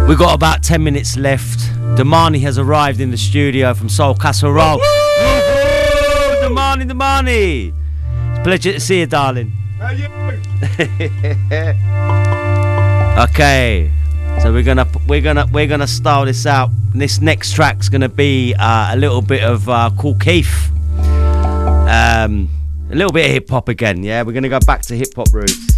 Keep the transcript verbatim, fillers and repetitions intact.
We've got about ten minutes left. Damani has arrived in the studio from Soul Casserole. Damani, Damani. It's a pleasure to see you, darling. How you? Okay, so we're gonna we're gonna we're gonna style this out. This next track's gonna be uh, a little bit of uh, Kool Keith, um, a little bit of hip hop again. Yeah, we're gonna go back to hip hop roots.